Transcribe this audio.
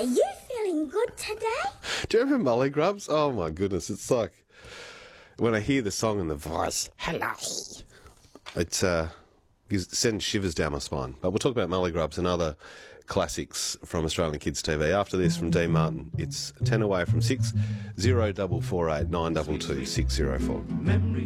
Are you feeling good today? Do you remember Molly Grubs? Oh my goodness, it's like when I hear the song and the voice, hello, it sends shivers down my spine. But we'll talk about Molly Grubs and other classics from Australian Kids TV after this from Dean Martin. It's 10 away from 6, 0448 922 604.